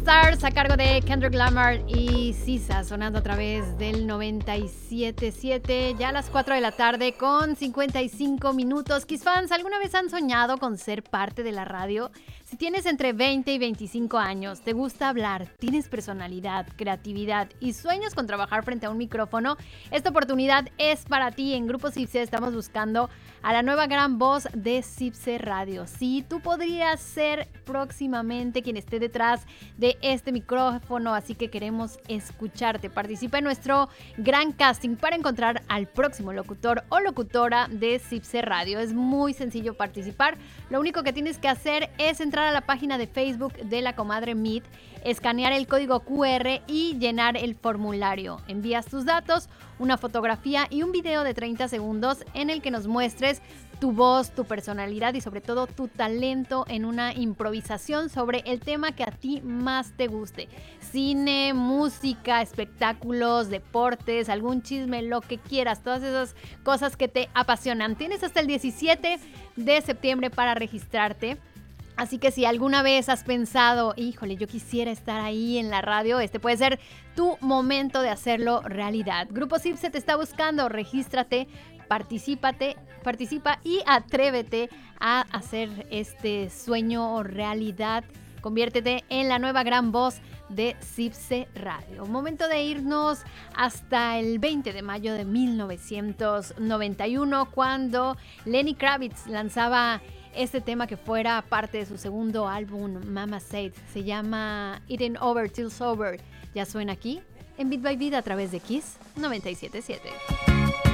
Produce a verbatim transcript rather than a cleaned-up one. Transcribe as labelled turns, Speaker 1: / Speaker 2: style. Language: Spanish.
Speaker 1: Stars a cargo de Kendrick Lamar y Sisa, sonando a través del noventa y siete punto siete, ya a las cuatro de la tarde con cincuenta y cinco minutos. Kiss fans, ¿alguna vez han soñado con ser parte de la radio? Si tienes entre veinte y veinticinco años, te gusta hablar, tienes personalidad, creatividad y sueños con trabajar frente a un micrófono, esta oportunidad es para ti. En Grupo Cipse estamos buscando a la nueva gran voz de Cipse Radio. Sí, tú podrías ser próximamente quien esté detrás de este micrófono, así que queremos escucharte. Participa en nuestro gran casting para encontrar al próximo locutor o locutora de Cipse Radio. Es muy sencillo participar. Lo único que tienes que hacer es entrar a la página de Facebook de La Comadre Meet, escanear el código cu erre y llenar el formulario. Envías tus datos, una fotografía y un video de treinta segundos en el que nos muestres tu voz, tu personalidad y sobre todo tu talento en una improvisación sobre el tema que a ti más te guste. Cine, música, espectáculos, deportes, algún chisme, lo que quieras, todas esas cosas que te apasionan. Tienes hasta el diecisiete de septiembre para registrarte. Así que si alguna vez has pensado, híjole, yo quisiera estar ahí en la radio, este puede ser tu momento de hacerlo realidad. Grupo Cipse te está buscando, regístrate, particípate, participa y atrévete a hacer este sueño realidad. Conviértete en la nueva gran voz de Cipse Radio. Momento de irnos hasta el veinte de mayo de mil novecientos noventa y uno, cuando Lenny Kravitz lanzaba este tema que fuera parte de su segundo álbum, Mama Said. Se llama Eating Over Till Sober. Ya suena aquí en Beat by Beat a través de Kiss noventa y siete punto siete.